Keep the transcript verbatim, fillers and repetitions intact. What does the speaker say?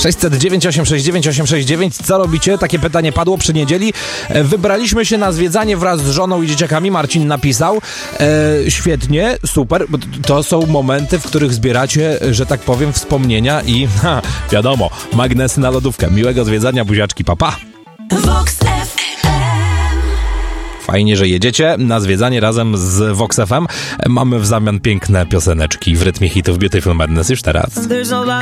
sześćset dziewięć osiem sześć dziewięć osiem sześć dziewięć. Co robicie? Takie pytanie padło przy niedzieli. Wybraliśmy się na zwiedzanie wraz z żoną i dzieciakami. Marcin napisał. E, świetnie, super. To są momenty, w których zbieracie, że tak powiem, wspomnienia i ha, wiadomo, magnesy na lodówkę. Miłego zwiedzania, buziaczki, papa. Vox F M. Fajnie, że jedziecie na zwiedzanie razem z Vox F M. Mamy w zamian piękne pioseneczki w rytmie hitów Beautiful Madness już teraz.